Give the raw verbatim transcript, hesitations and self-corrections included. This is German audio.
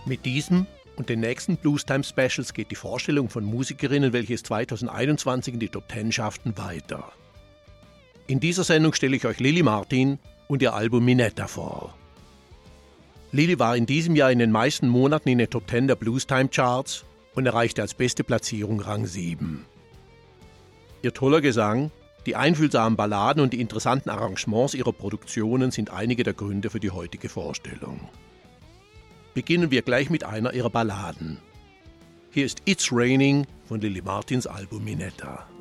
Mit diesem und den nächsten Bluestime Specials geht die Vorstellung von Musikerinnen, welche es zweitausendeinundzwanzig in die Top Ten schafften, weiter. In dieser Sendung stelle ich euch Lily Martin und ihr Album Minetta vor. Lily war in diesem Jahr in den meisten Monaten in den Top Ten der Bluestime Charts und erreichte als beste Platzierung Rang sieben. Ihr toller Gesang, die einfühlsamen Balladen und die interessanten Arrangements ihrer Produktionen sind einige der Gründe für die heutige Vorstellung. Beginnen wir gleich mit einer ihrer Balladen. Hier ist It's Raining von Lily Martins Album Minetta.